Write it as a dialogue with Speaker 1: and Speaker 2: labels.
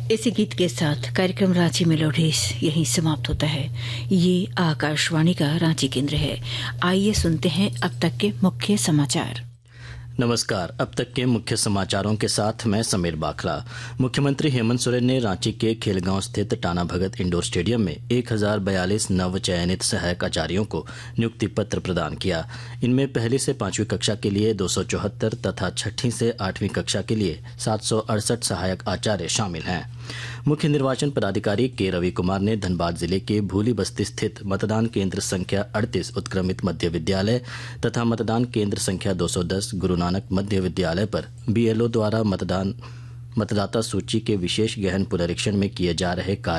Speaker 1: इसी गीत के साथ कार्यक्रम रांची मेलोडीज यहीं समाप्त होता है। ये आकाशवाणी का रांची केंद्र है। आइए सुनते हैं अब तक के मुख्य समाचार।
Speaker 2: नमस्कार। अब तक के मुख्य समाचारों के साथ मैं समीर बाखला। मुख्यमंत्री हेमंत सोरेन ने रांची के खेलगांव स्थित टाना भगत इंडोर स्टेडियम में 1042 नव चयनित सहायक आचार्यों को नियुक्ति पत्र प्रदान किया। इनमें पहली से 5वीं कक्षा के लिए 274 तथा 6ठी से 8वीं कक्षा के लिए 768 सहायक आचार्य शामिल हैं। मुख्य निर्वाचन पदाधिकारी के रवि कुमार ने धनबाद जिले के भूली बस्ती स्थित मतदान केंद्र संख्या 38 उत्क्रमित मध्य विद्यालय तथा मतदान केंद्र संख्या 210 गुरु नानक मध्य विद्यालय पर बीएलओ द्वारा मतदाता सूची के विशेष गहन पुनरीक्षण में किए जा रहे कार्य